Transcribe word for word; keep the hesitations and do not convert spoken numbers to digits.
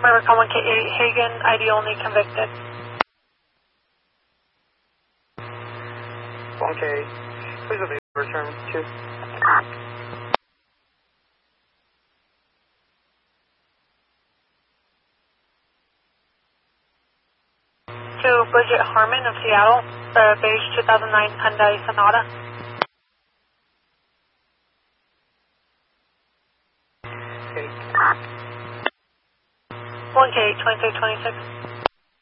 Recall one K eight Hagen, I D only, convicted. one K, please return two. To Bridget Harmon of Seattle, the beige two thousand nine Hyundai Sonata. Okay. one K eight twenty-six twenty-six.